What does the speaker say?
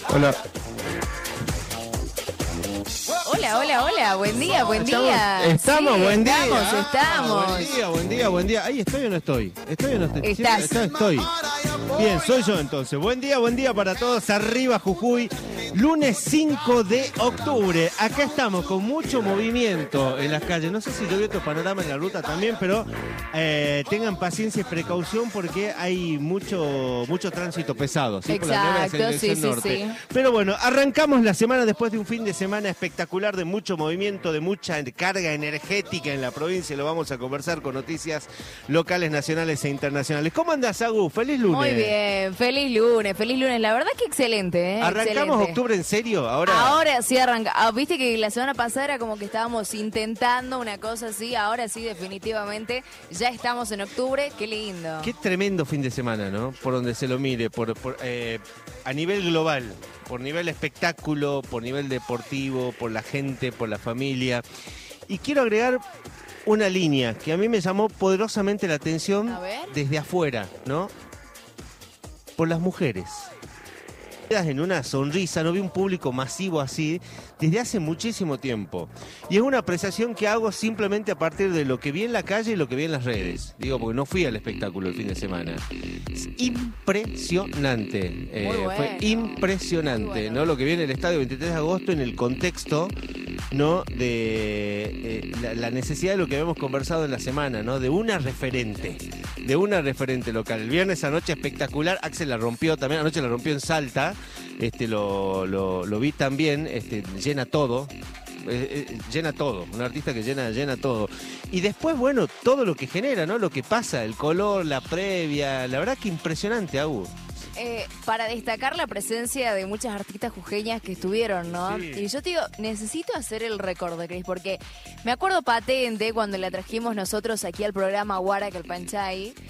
Hola. Hola, hola, hola, buen día, buen día. Estamos, Sí, buen día. Estamos. Buen día, buen día. ¿Ahí estoy o no estoy? ¿Estoy o no estoy? Estás. Sí, estoy. Bien, soy yo entonces. Buen día para todos. Arriba Jujuy. Lunes 5 de octubre. Acá estamos con mucho movimiento en las calles. No sé si yo veo otro panorama en la ruta también, pero tengan paciencia y precaución porque hay mucho tránsito pesado. ¿Sí? Por la nueva Exacto, dirección norte. sí. Pero bueno, arrancamos la semana después de un fin de semana espectacular, de mucho movimiento, de mucha carga energética en la provincia. Lo vamos a conversar con noticias locales, nacionales e internacionales. ¿Cómo andás, Agu? ¡Feliz lunes! Muy bien, feliz lunes. La verdad que excelente, ¿eh? ¿Arrancamos excelente. octubre en serio? Ahora Sí arranca. Viste que la semana pasada era como que estábamos intentando una cosa así, ahora sí definitivamente ya estamos en octubre, qué lindo. Qué tremendo fin de semana, ¿no? Por donde se lo mire, a nivel global, por nivel espectáculo, por nivel deportivo, por la gente, por la familia. Y quiero agregar una línea que a mí me llamó poderosamente la atención A ver. desde afuera, ¿no? Por las mujeres. En una sonrisa, no vi un público masivo así desde hace muchísimo tiempo. Y es una apreciación que hago simplemente a partir de lo que vi en la calle y lo que vi en las redes. Digo, porque no fui al espectáculo el fin de semana. Es impresionante. Muy bueno. Fue impresionante, Muy bueno. ¿no? Lo que vi en el estadio 23 de agosto en el contexto, ¿no? De la necesidad de lo que habíamos conversado en la semana, ¿no? De una referente local. El viernes anoche espectacular, Axel la rompió también, anoche la rompió en Salta. Lo vi también, llena todo, un artista que llena todo. Y después, bueno, todo lo que genera, ¿no? Lo que pasa, el color, la previa, la verdad que impresionante, Agu. Para destacar la presencia de muchas artistas jujeñas que estuvieron, ¿no? Sí. Y yo te digo, necesito hacer el récord, Cris, porque me acuerdo patente cuando la trajimos nosotros aquí al programa Guara Calpanchay,